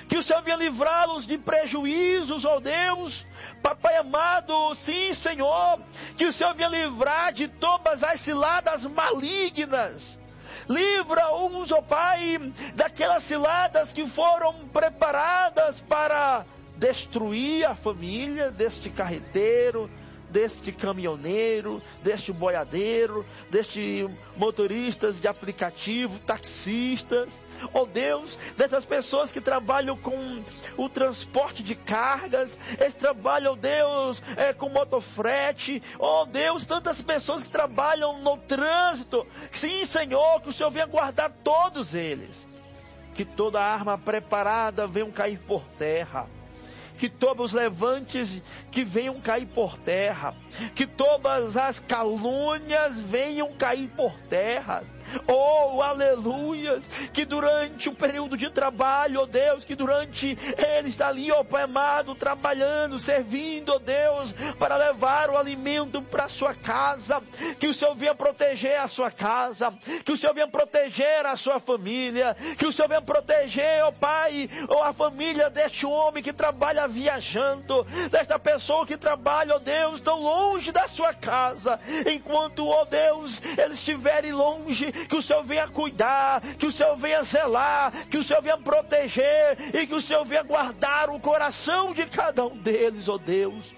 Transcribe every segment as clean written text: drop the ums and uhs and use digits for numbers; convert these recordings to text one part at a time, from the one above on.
que o Senhor venha livrá-los de prejuízos, ó Deus. Papai amado, sim, Senhor, que o Senhor venha livrar de todas as ciladas malignas. Livra-os, ó Pai, daquelas ciladas que foram preparadas para destruir a família deste carreteiro, deste caminhoneiro, deste boiadeiro, deste motoristas de aplicativo, taxistas, ó Deus, dessas pessoas que trabalham com o transporte de cargas, esse trabalho, ó Deus, com motofrete, ó Deus, tantas pessoas que trabalham no trânsito, sim, Senhor, que o Senhor venha guardar todos eles, que toda arma preparada venha cair por terra, que todos os levantes que venham cair por terra, que todas as calúnias venham cair por terra, oh, aleluias, que durante o período de trabalho, oh Deus, que durante ele está ali, ó Pai amado, trabalhando, servindo, ó Deus, para levar o alimento para a sua casa, que o Senhor venha proteger a sua casa, que o Senhor venha proteger a sua família, que o Senhor venha proteger, ó Pai, a família deste homem que trabalha viajando, desta pessoa que trabalha, ó Deus, tão longe da sua casa, enquanto, ó Deus, eles estiverem longe, que o Senhor venha cuidar, que o Senhor venha zelar, que o Senhor venha proteger, e que o Senhor venha guardar o coração de cada um deles, ó Deus.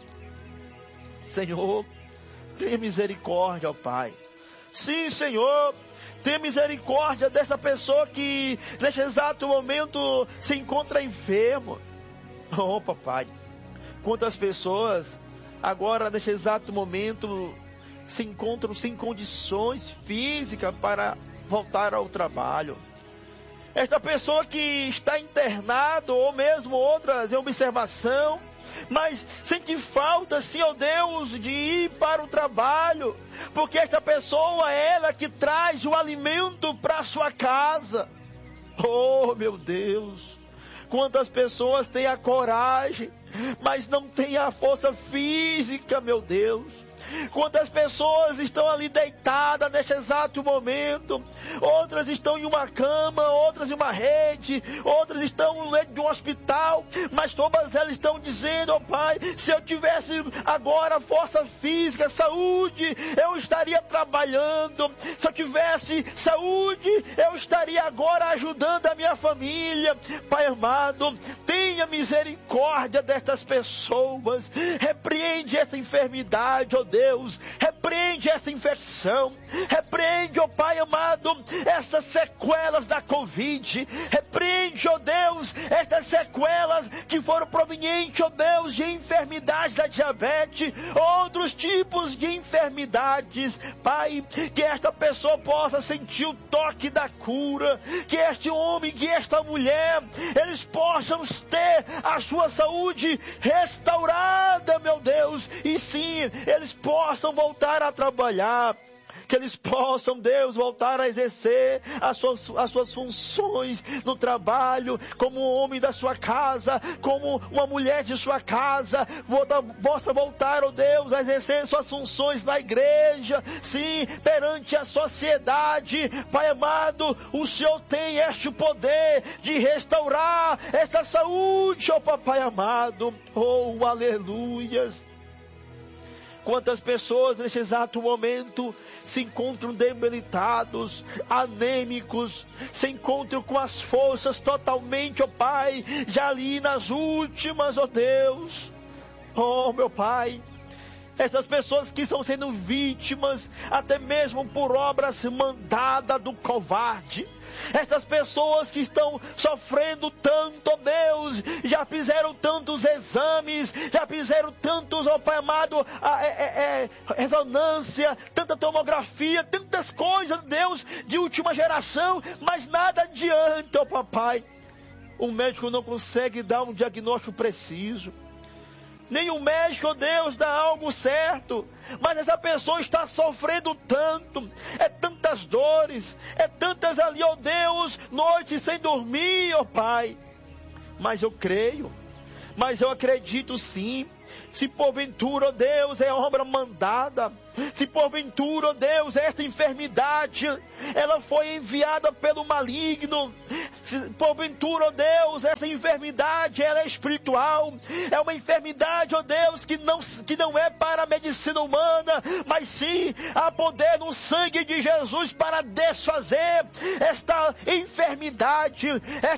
Senhor, tenha misericórdia, ó Pai. Sim, Senhor, tenha misericórdia dessa pessoa que neste exato momento se encontra enfermo. Oh, papai, quantas pessoas agora neste exato momento se encontram sem condições físicas para voltar ao trabalho. Esta pessoa que está internado, ou mesmo outras em observação, mas sente falta, sim, ó Deus, de ir para o trabalho, porque esta pessoa é ela que traz o alimento para a sua casa. Oh, meu Deus, quantas pessoas têm a coragem, mas não têm a força física, meu Deus. Quantas pessoas estão ali deitadas neste exato momento, outras estão em uma cama, outras em uma rede, outras estão no leito de um hospital, mas todas elas estão dizendo, ó Pai, se eu tivesse agora força física, saúde, eu estaria trabalhando, se eu tivesse saúde, eu estaria agora ajudando a minha família. Pai amado, tenha misericórdia destas pessoas, repreende essa enfermidade, ó Deus, repreende essa infecção, repreende, ó Pai amado, essas sequelas da Covid, repreende, ó Deus, estas sequelas que foram provenientes, ó Deus, de enfermidades da diabetes, outros tipos de enfermidades. Pai, que esta pessoa possa sentir o toque da cura, que este homem, que esta mulher, eles possam ter a sua saúde restaurada, meu Deus, e sim, eles possam voltar a trabalhar, que eles possam, Deus, voltar a exercer as suas funções no trabalho, como um homem da sua casa, como uma mulher de sua casa, possa voltar, ó Deus, a exercer suas funções na igreja, sim, perante a sociedade. Pai amado, o Senhor tem este poder de restaurar esta saúde, ó Papai amado, oh, aleluias. Quantas pessoas neste exato momento se encontram debilitados, anêmicos, se encontram com as forças totalmente, ó Pai, já ali nas últimas, ó Deus. Oh, meu Pai, essas pessoas que estão sendo vítimas, até mesmo por obras mandadas do covarde. Estas pessoas que estão sofrendo tanto, ó Deus, já fizeram tantos exames, já fizeram tantos, ó Pai amado, ressonância, tanta tomografia, tantas coisas, Deus, de última geração, mas nada adianta, ó Papai. O médico não consegue dar um diagnóstico preciso. Nem o médico, Deus, dá algo certo, mas essa pessoa está sofrendo tanto, é tantas dores, é tantas ali, ó Deus, noites sem dormir, ó Pai. Mas eu creio, mas eu acredito sim, Se porventura, ó Deus, é obra mandada, se porventura, ó Deus, esta enfermidade, ela foi enviada pelo maligno, se porventura, ó Deus, essa enfermidade, ela é espiritual, é uma enfermidade, ó Deus, que não é para a medicina humana, mas sim há poder no sangue de Jesus para desfazer esta enfermidade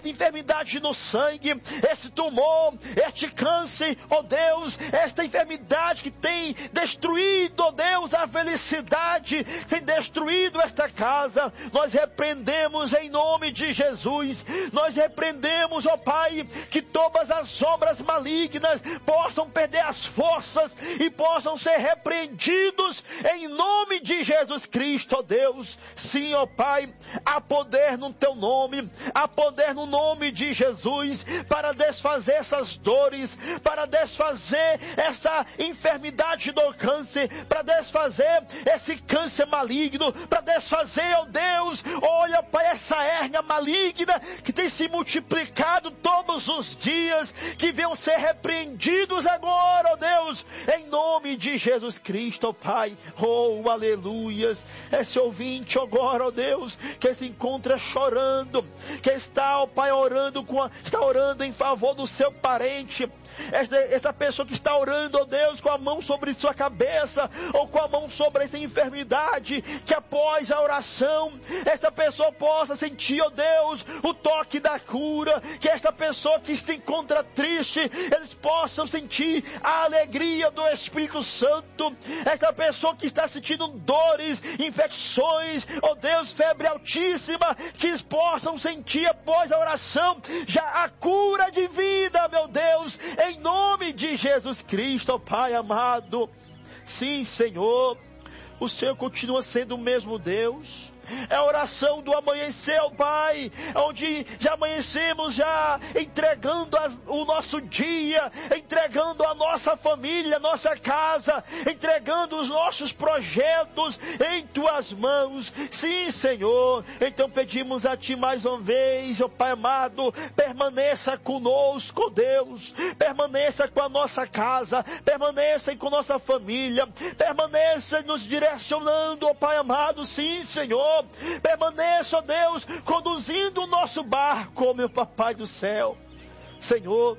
no sangue, esse tumor, este câncer, ó Deus, esta enfermidade que tem destruído, ó Deus, a felicidade, tem destruído esta casa. Nós repreendemos em nome de Jesus, nós repreendemos, ó Pai, que todas as obras malignas possam perder as forças e possam ser repreendidos em nome de Jesus Cristo, ó Deus. Sim, ó Pai, há poder no teu nome, há poder no nome de Jesus para desfazer essas dores, para desfazer essa enfermidade do câncer, para desfazer esse câncer maligno, para desfazer, ó Deus, olha, Pai, essa hérnia maligna que tem se multiplicado todos os dias, que venham ser repreendidos agora, ó Deus, em nome de Jesus Cristo, ó Pai. Oh, aleluias. Esse ouvinte agora, ó Deus, que se encontra chorando, que está, ó Pai, está orando em favor do seu parente, essa pessoa que está orando, ó Deus, com a mão sobre sua cabeça, ou com a mão sobre essa enfermidade, que após a oração, esta pessoa possa sentir, ó Deus, o toque da cura, que esta pessoa que se encontra triste, eles possam sentir a alegria do Espírito Santo, esta pessoa que está sentindo dores, infecções, ó Deus, febre altíssima, que eles possam sentir após a oração, já a cura de vida, meu Deus, em nome de Jesus Cristo, ó Pai amado. Sim, Senhor, o Senhor continua sendo o mesmo Deus. É a oração do amanhecer, ó Pai, onde já amanhecemos já entregando o nosso dia, entregando a nossa família, a nossa casa, entregando os nossos projetos em Tuas mãos. Sim, Senhor, então pedimos a Ti mais uma vez, ó Pai amado, permaneça conosco, ó Deus, permaneça com a nossa casa, permaneça com a nossa família, permaneça nos direcionando, ó Pai amado. Sim, Senhor, permaneça, ó Deus, conduzindo o nosso barco, ó meu Papai do céu. Senhor,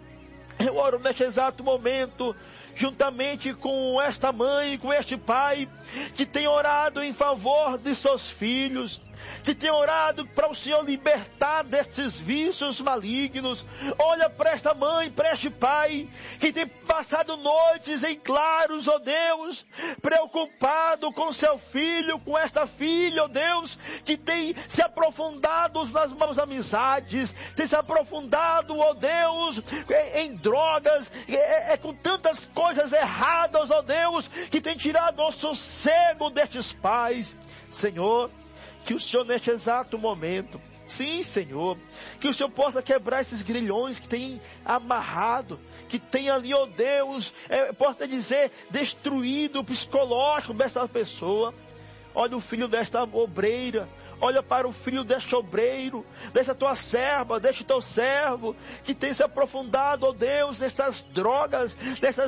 eu oro neste exato momento, juntamente com esta mãe, com este pai, que tem orado em favor de seus filhos, que tem orado para o Senhor libertar desses vícios malignos. Olha para esta mãe, para este pai, que tem passado noites em claros, ó Deus, preocupado com seu filho, com esta filha, ó Deus, que tem se aprofundado nas maus amizades, tem se aprofundado, ó Deus, em drogas, com tantas coisas erradas, ó Deus, que tem tirado o sossego destes pais. Senhor, que o Senhor neste exato momento, sim, Senhor, que o Senhor possa quebrar esses grilhões que tem amarrado, que tem ali, ó Deus, possa dizer, destruído o psicológico dessa pessoa. Olha o filho desta obreira, olha para o filho deste obreiro, dessa tua serva, deste teu servo, que tem se aprofundado, ó Deus, nessas drogas,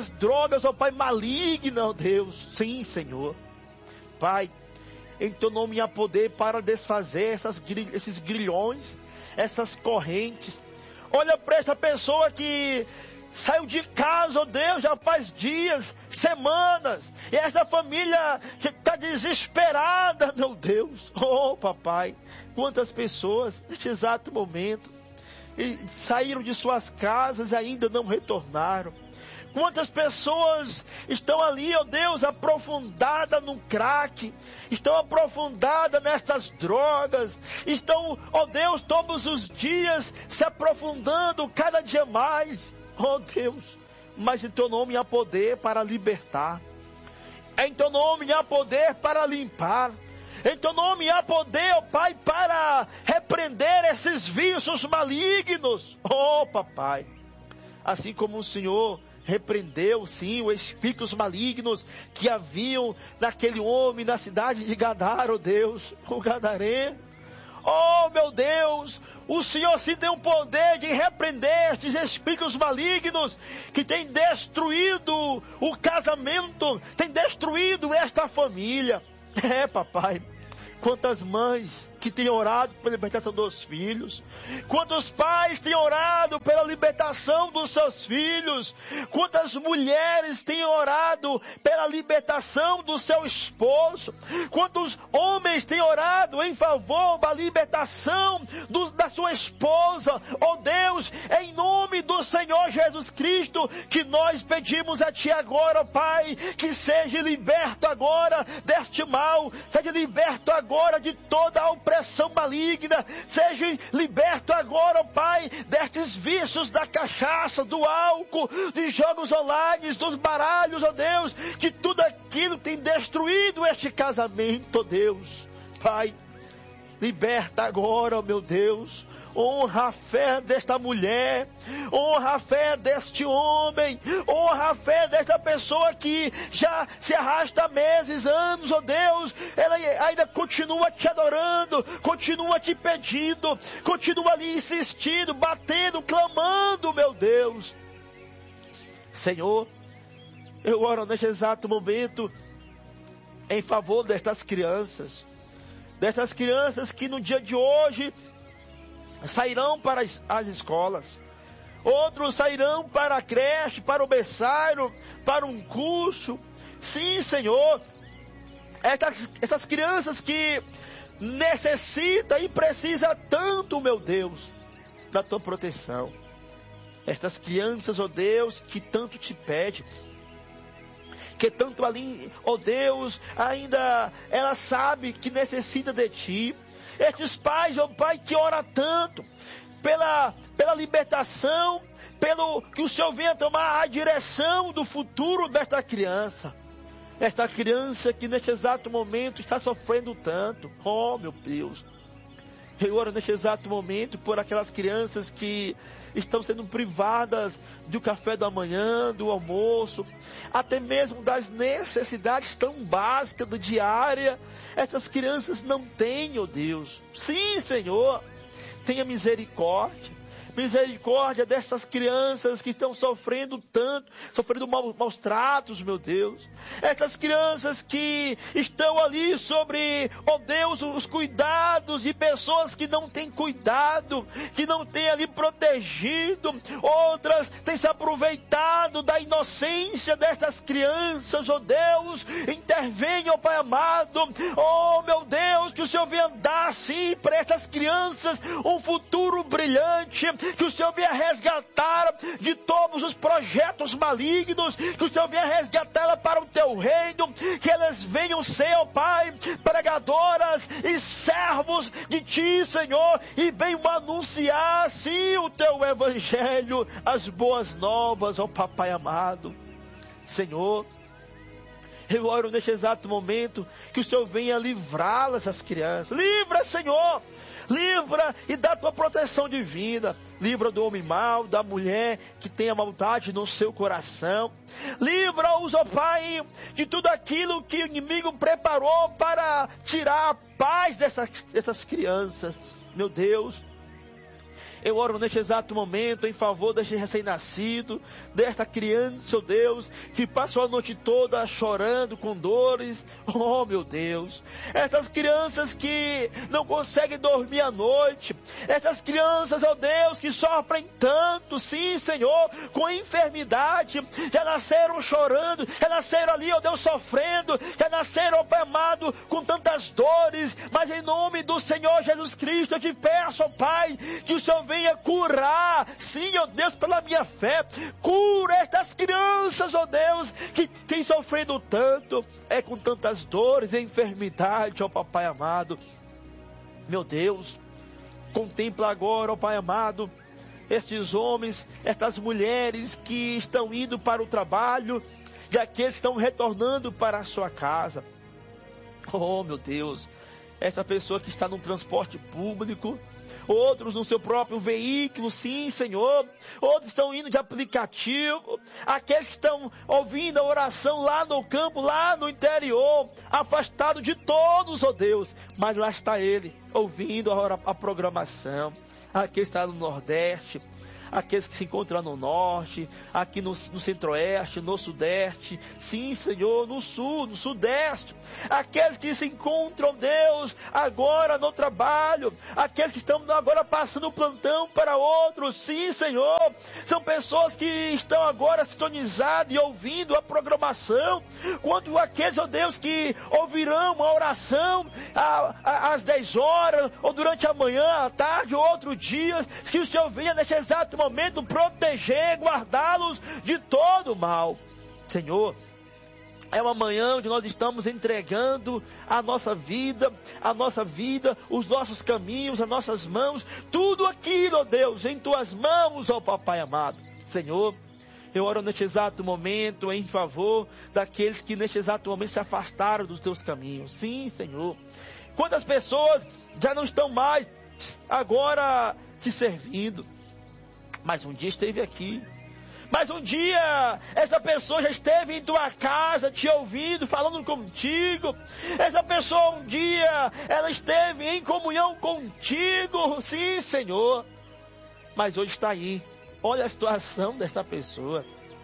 ó Pai, malignas, ó Deus. Sim, Senhor. Pai, em teu nome há poder para desfazer esses grilhões, essas correntes. Olha para essa pessoa que saiu de casa, ó Deus, já faz dias, semanas, e essa família está desesperada, meu Deus. Oh, Papai, quantas pessoas neste exato momento saíram de suas casas e ainda não retornaram. Quantas pessoas estão ali, ó Deus, aprofundadas no crack, estão aprofundadas nestas drogas, estão, ó Deus, todos os dias se aprofundando cada dia mais, ó Deus. Mas em teu nome há poder para libertar, em teu nome há poder para limpar, em teu nome há poder, ó Pai, para repreender esses vícios malignos. Oh, Papai, assim como o Senhor repreendeu, sim, os espíritos malignos que haviam naquele homem na cidade de Gadara, ó Deus, o gadareno. Oh, meu Deus, o Senhor sim tem o poder de repreender estes espíritos malignos que têm destruído o casamento, têm destruído esta família. Papai, quantas mães que têm orado pela libertação dos filhos, quantos pais têm orado pela libertação dos seus filhos, quantas mulheres têm orado pela libertação do seu esposo, quantos homens têm orado em favor da libertação da sua esposa. Oh Deus, em nome do Senhor Jesus Cristo, que nós pedimos a Ti agora, Pai, que seja liberto agora deste mal, seja liberto agora de toda a opressão maligna, seja liberto agora, Pai, destes vícios da cachaça, do álcool, de jogos online, dos baralhos, ó Deus, que tudo aquilo tem destruído este casamento, ó Deus. Pai, liberta agora, ó meu Deus. Honra a fé desta mulher, honra a fé deste homem, honra a fé desta pessoa que já se arrasta meses, anos, ó Deus, ela ainda continua te adorando, continua te pedindo, continua ali insistindo, batendo, clamando, meu Deus. Senhor, eu oro neste exato momento em favor destas crianças que no dia de hoje sairão para as escolas, outros sairão para a creche, para o berçário, para um curso. Sim, Senhor, essas crianças que necessitam e precisam tanto, meu Deus, da Tua proteção. Estas crianças, ó Deus, que tanto te pedem, que tanto ali, ó Deus, ainda ela sabe que necessita de Ti. Estes pais, ó Pai, que ora tanto pela libertação, pelo que o Senhor venha tomar a direção do futuro desta criança. Esta criança que neste exato momento está sofrendo tanto. Oh, meu Deus. Eu oro neste exato momento por aquelas crianças que estão sendo privadas do café da manhã, do almoço, até mesmo das necessidades tão básicas do diária. Essas crianças não têm, ó Deus. Sim, Senhor, tenha misericórdia. Misericórdia dessas crianças que estão sofrendo tanto, sofrendo maus tratos, meu Deus. Essas crianças que estão ali sobre, ó Deus, os cuidados de pessoas que não têm cuidado, que não têm ali protegido. Outras têm se aproveitado da inocência dessas crianças, ó Deus. Intervenha, ó Pai amado. Oh, meu Deus, que o Senhor venha dar, sim, para essas crianças um futuro brilhante. Que o Senhor venha resgatar de todos os projetos malignos, que o Senhor venha resgatá-la para o Teu reino, que elas venham ser, ó Pai, pregadoras e servos de Ti, Senhor, e venham anunciar, sim, o Teu evangelho, as boas novas, ó Papai amado. Senhor, eu oro neste exato momento que o Senhor venha livrá-las, essas crianças. Livra, Senhor. Livra e dá a Tua proteção divina. Livra do homem mau, da mulher que tem a maldade no seu coração. Livra-os, ó Pai, de tudo aquilo que o inimigo preparou para tirar a paz dessas crianças. Meu Deus, eu oro neste exato momento em favor deste recém-nascido, desta criança, ó Deus, que passou a noite toda chorando com dores. Oh, meu Deus, essas crianças que não conseguem dormir à noite, essas crianças, ó Deus, que sofrem tanto, sim, Senhor, com enfermidade, já nasceram chorando, já nasceram ali, ó Deus, sofrendo, já nasceram, ó Pai amado, com tantas dores, mas em nome do Senhor Jesus Cristo, eu te peço, ó Pai, que o Senhor venha curar, sim, ó Deus, pela minha fé, cura estas crianças, ó Deus, que têm sofrido tanto, com tantas dores e enfermidade, ó Papai amado. Meu Deus, contempla agora, ó Pai amado, estes homens, estas mulheres que estão indo para o trabalho e aqueles que estão retornando para a sua casa. Oh, meu Deus, essa pessoa que está no transporte público, outros no seu próprio veículo, sim, Senhor. Outros estão indo de aplicativo. Aqueles que estão ouvindo a oração lá no campo, lá no interior, afastado de todos, ó Deus. Mas lá está Ele, ouvindo a programação. aqueles que estão no Nordeste, aqueles que se encontram no Norte, aqui no Centro-Oeste, no Sudeste, sim, Senhor, no Sul, no Sudeste, aqueles que se encontram, Deus, agora no trabalho, aqueles que estão agora passando plantão para outros, sim, Senhor, são pessoas que estão agora sintonizadas e ouvindo a programação, quanto aqueles, ó Deus, que ouvirão uma oração às 10 horas, ou durante a manhã, à tarde, ou outro dia, que o Senhor venha neste exato momento proteger, guardá-los de todo mal. Senhor, é uma manhã onde nós estamos entregando a nossa vida, os nossos caminhos, as nossas mãos, tudo aquilo, ó Deus, em tuas mãos, ó Papai amado. Senhor, eu oro neste exato momento em favor daqueles que neste exato momento se afastaram dos teus caminhos. Sim, Senhor. Quantas pessoas já não estão mais agora te servindo, mas um dia esteve aqui. Mas um dia essa pessoa já esteve em tua casa te ouvindo, falando contigo. Essa pessoa um dia ela esteve em comunhão contigo. Sim, Senhor. Mas hoje está aí. Olha a situação desta pessoa.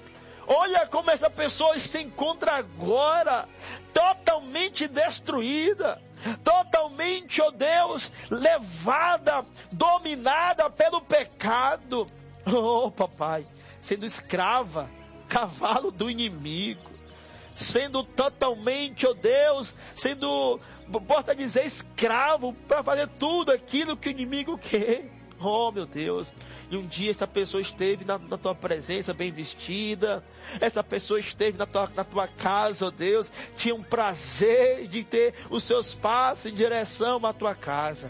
Olha como essa pessoa se encontra agora, totalmente destruída, totalmente, ó Deus, levada, dominada pelo pecado. Oh, papai, sendo escrava, cavalo do inimigo, sendo totalmente, ó Deus, sendo, bota dizer, escravo para fazer tudo aquilo que o inimigo quer. Oh, meu Deus, e um dia essa pessoa esteve na tua presença bem vestida, essa pessoa esteve na tua casa, oh Deus, tinha um prazer de ter os seus passos em direção à tua casa.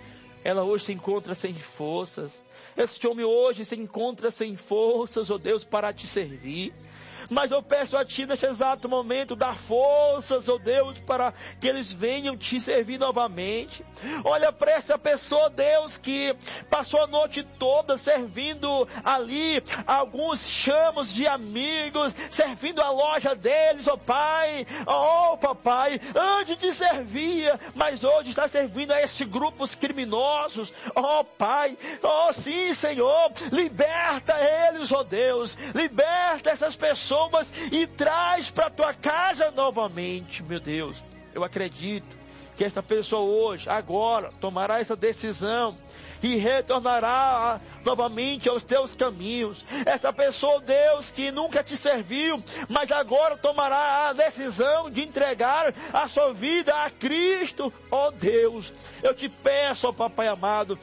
Ela hoje se encontra sem forças, esse homem hoje se encontra sem forças, oh Deus, para te servir. Mas eu peço a Ti neste exato momento, dá forças, oh Deus, para que eles venham te servir novamente. Olha para essa pessoa, Deus, que passou a noite toda servindo ali, alguns chamamos de amigos, servindo a loja deles, oh Pai, oh Papai, antes te servia, mas hoje está servindo a esses grupos criminosos, oh Pai, oh sim, Senhor, liberta eles, oh Deus, liberta essas pessoas e traz para a tua casa novamente, meu Deus. Eu acredito que essa pessoa hoje, agora, tomará essa decisão e retornará novamente aos teus caminhos. Essa pessoa, Deus, que nunca te serviu, mas agora tomará a decisão de entregar a sua vida a Cristo. Oh Deus, eu te peço, ó Papai amado,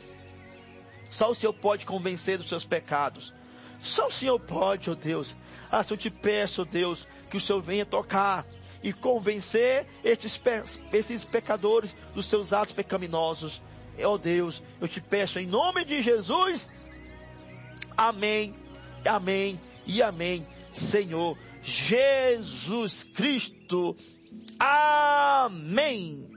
só o Senhor pode convencer dos seus pecados. Só o Senhor pode, ó Deus. Assim eu te peço, ó Deus, que o Senhor venha tocar e convencer esses pecadores dos seus atos pecaminosos. Ó Deus, eu te peço em nome de Jesus. Amém, amém e amém. Senhor Jesus Cristo. Amém.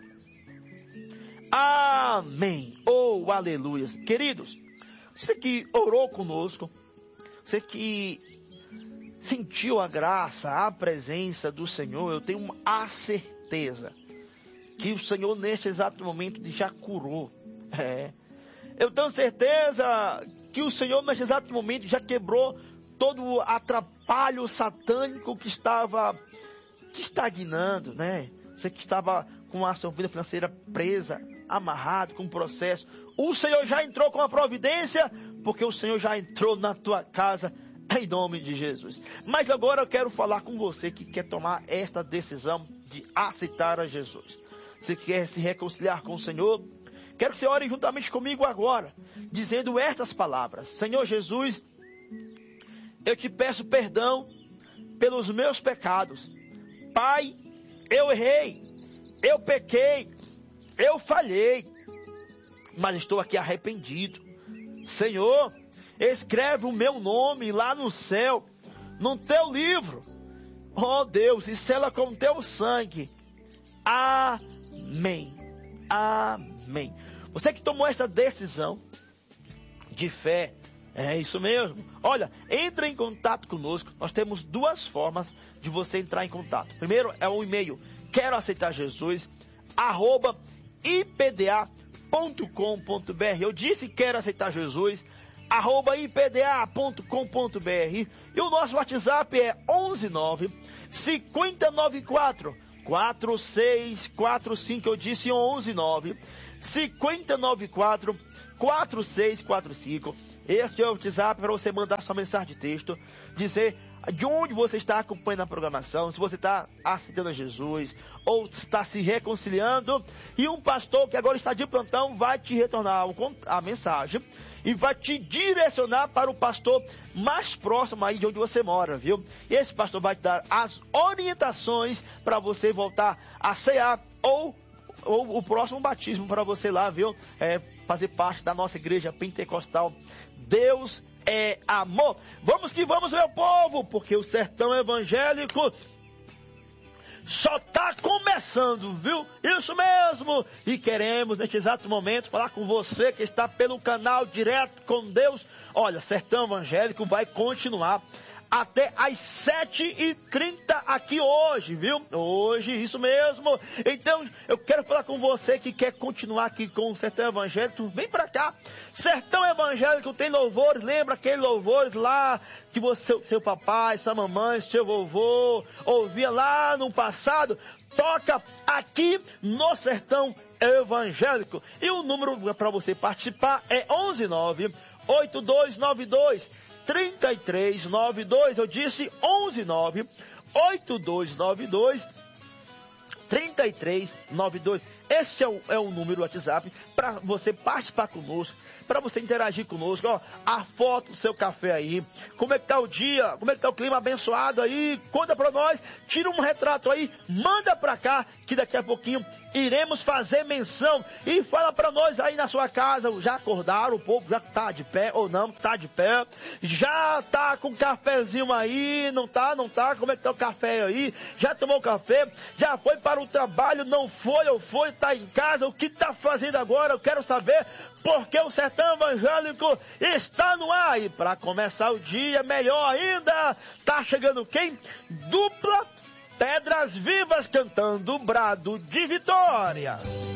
Amém. Oh, aleluia. Queridos, você que orou conosco, você que sentiu a graça, a presença do Senhor, eu tenho a certeza que o Senhor neste exato momento já curou. Eu tenho certeza que o Senhor neste exato momento já quebrou todo o atrapalho satânico que estava te estagnando, né? Você que estava com a sua vida financeira presa, amarrado com um processo. O Senhor já entrou com a providência, porque o Senhor já entrou na tua casa, em nome de Jesus. Mas agora eu quero falar com você que quer tomar esta decisão de aceitar a Jesus. Você quer se reconciliar com o Senhor? Quero que você ore juntamente comigo agora, dizendo estas palavras: Senhor Jesus, eu te peço perdão pelos meus pecados. Pai, eu errei, eu pequei, eu falhei, mas estou aqui arrependido. Senhor, escreve o meu nome lá no céu, no teu livro, ó Deus, e sela com teu sangue. Amém, amém. Você que tomou essa decisão de fé, é isso mesmo. Olha, entre em contato conosco. Nós temos duas formas de você entrar em contato. Primeiro é o e-mail quero aceitar Jesus @ipda.com.br. Eu disse que quero aceitar Jesus, @ipda.com.br. E o nosso WhatsApp é 119 5094 4645. Eu disse 119 5094 4645. Este é o WhatsApp para você mandar sua mensagem de texto, dizer de onde você está acompanhando a programação, se você está aceitando a Jesus ou está se reconciliando. E um pastor que agora está de plantão vai te retornar a mensagem e vai te direcionar para o pastor mais próximo aí de onde você mora, viu? E esse pastor vai te dar as orientações para você voltar a cear ou o próximo batismo para você lá, viu? Fazer parte da nossa igreja pentecostal. Deus é amor. Vamos que vamos, meu povo, porque o sertão evangélico só está começando, viu? Isso mesmo. E queremos, neste exato momento, falar com você que está pelo canal Direto com Deus. Olha, sertão evangélico vai continuar até às 7h30 aqui hoje, viu? Hoje, isso mesmo. Então, eu quero falar com você que quer continuar aqui com o Sertão Evangélico. Vem pra cá. Sertão Evangélico tem louvores. Lembra aqueles louvores lá que você, seu papai, sua mamãe, seu vovô ouvia lá no passado? Toca aqui no Sertão Evangélico. E o número para você participar é 119 8292 3392, eu disse 119 8292 3392. Este é o número do WhatsApp para você participar conosco, para você interagir conosco. Ó, a foto do seu café aí, como é que tá o dia, como é que tá o clima abençoado aí, conta para nós, tira um retrato aí, manda para cá, que daqui a pouquinho iremos fazer menção. E fala para nós aí na sua casa, já acordaram, o povo já tá de pé ou não tá de pé, já tá com cafezinho aí, não tá, como é que tá o café aí, já tomou café, já foi para o trabalho, não foi ou foi, tá em casa, o que tá fazendo agora? Eu quero saber, porque o Sertão Evangélico está no ar. E para começar o dia, melhor ainda, tá chegando quem? Dupla Pedras Vivas cantando o brado de vitória.